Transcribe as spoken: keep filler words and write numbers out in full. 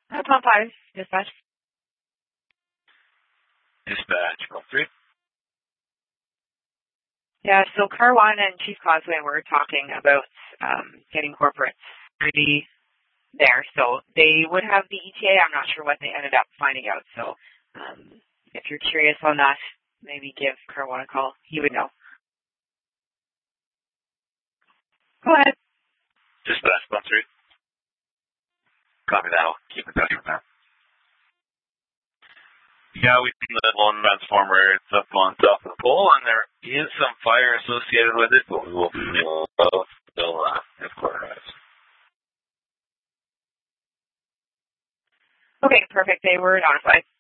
Uh, Pump five, dispatch. Dispatch, call three. Yeah, so Car One and Chief Causeway were talking about um, getting corporate security there. So they would have the E T A. I'm not sure what they ended up finding out. So um, if you're curious on that, maybe give Car One a call. He would know. Go ahead. Dispatch, call three. Copy that. I'll keep in touch with that. Yeah, we've seen the lone transformer and stuff going south of the pole, and there is some fire associated with it, but we will be able to still, uh, have quarterized. Okay, perfect. They were notified.